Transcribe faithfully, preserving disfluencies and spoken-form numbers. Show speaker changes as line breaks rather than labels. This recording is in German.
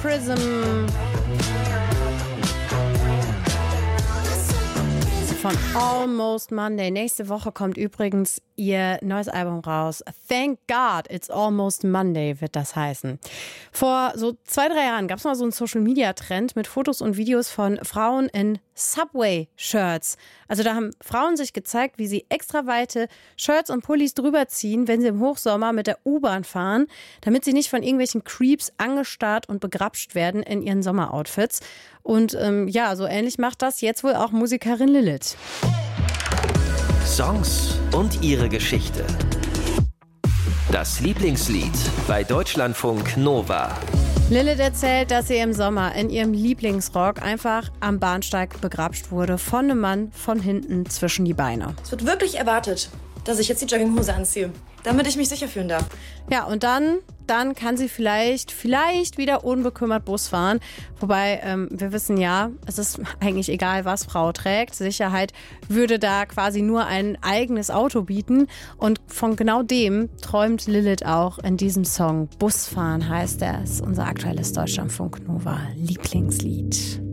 Prism. Von Almost Monday. Nächste Woche kommt übrigens ihr neues Album raus. Thank God It's Almost Monday wird das heißen. Vor so zwei, drei Jahren gab es mal so einen Social-Media-Trend mit Fotos und Videos von Frauen in Subway-Shirts. Also da haben Frauen sich gezeigt, wie sie extra weite Shirts und Pullis drüber ziehen, wenn sie im Hochsommer mit der U-Bahn fahren, damit sie nicht von irgendwelchen Creeps angestarrt und begrapscht werden in ihren Sommeroutfits. Und ähm, ja, so ähnlich macht das jetzt wohl auch Musikerin Lilith.
Songs und ihre Geschichte. Das Lieblingslied bei Deutschlandfunk Nova.
Lilith erzählt, dass sie im Sommer in ihrem Lieblingsrock einfach am Bahnsteig begrapscht wurde von einem Mann von hinten zwischen die Beine.
Es wird wirklich erwartet, dass ich jetzt die Jogginghose anziehe, damit ich mich sicher fühlen darf.
Ja, und dann, dann kann sie vielleicht, vielleicht wieder unbekümmert Bus fahren. Wobei, ähm, wir wissen ja, es ist eigentlich egal, was Frau trägt. Sicherheit würde da quasi nur ein eigenes Auto bieten. Und von genau dem träumt Lilith auch in diesem Song. Busfahren heißt er. Ist unser aktuelles Deutschlandfunk Nova Lieblingslied.